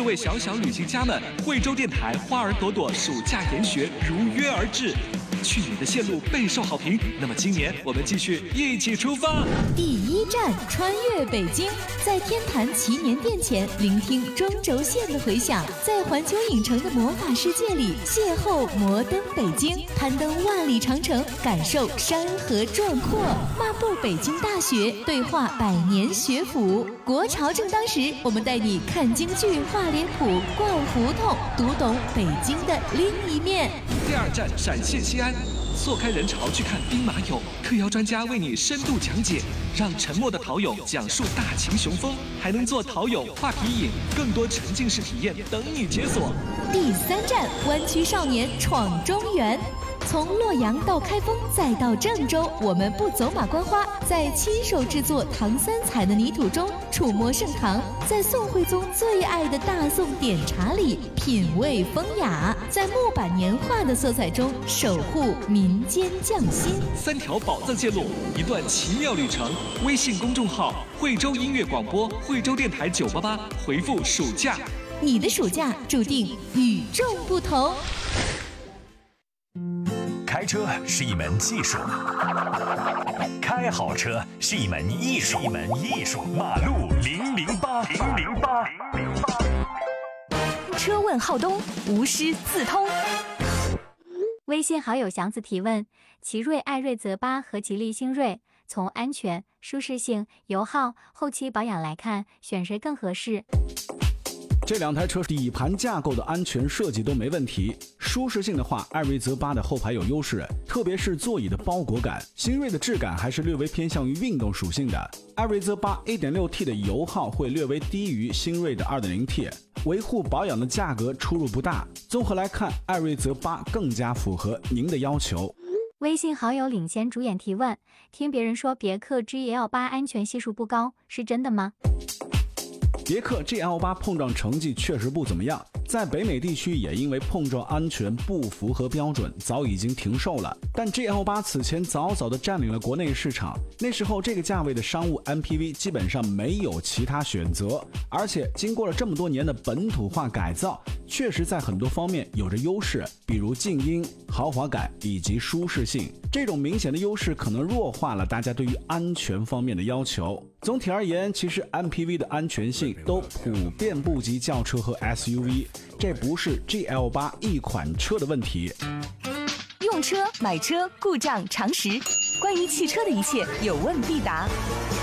各位小小旅行家们，惠州电台花儿朵朵暑假研学如约而至。去年的线路备受好评，那么今年我们继续一起出发。 第一站，穿越北京，在天坛祈年殿前聆听中轴线的回响，在环球影城的魔法世界里邂逅摩登北京，攀登万里长城，感受山河壮阔，漫步北京大学，对话百年学府。国潮正当时，我们带你看京剧、画脸谱、逛胡同，读懂北京的另一面。 第二站，陕县西安，错开人潮去看兵马俑，特邀专家为你深度讲解，让沉默的陶俑讲述大秦雄风，还能做陶俑画皮影，更多沉浸式体验等你解锁。 第三站，湾区少年闯中原。从洛阳到开封再到郑州，我们不走马观花，在亲手制作唐三彩的泥土中触摸盛唐，在宋徽宗最爱的大宋点茶里品味风雅，在木板年画的色彩中守护民间匠心。 3条宝藏线路，一段奇妙旅程。微信公众号惠州音乐广播，惠州电台988，回复暑假， 你的暑假注定与众不同。 开车是一门技术，开好车是一门艺术。马路008， 车问浩东，无师自通。 微信好友祥子提问：奇瑞艾瑞泽8和吉利星瑞，从安全、舒适性、油耗、后期保养来看，选谁更合适？ 这两台车底盘架构的安全设计都没问题，舒适性的话，艾瑞泽8的后排有优势，特别是座椅的包裹感。新锐的质感还是略微偏向于运动属性的。艾瑞泽8 1.6T 的油耗会略微低于新锐的 2.0T， 维护保养的价格出入不大。综合来看，艾瑞泽8更加符合您的要求。 微信好友领先主演提问：听别人说别克 GL8 安全系数不高，是真的吗？ 别克 GL8 碰撞成绩确实不怎么样，在北美地区也因为碰撞安全不符合标准，早已经停售了。但 GL8 此前早早地占领了国内市场，那时候这个价位的商务 MPV 基本上没有其他选择，而且经过了这么多年的本土化改造，确实在很多方面有着优势，比如静音、豪华感以及舒适性。这种明显的优势可能弱化了大家对于安全方面的要求。总体而言，其实 MPV 的安全性都普遍不及轿车和 SUV， 这不是 GL8 一款车的问题。 用车、买车、故障常识，关于汽车的一切有问必答。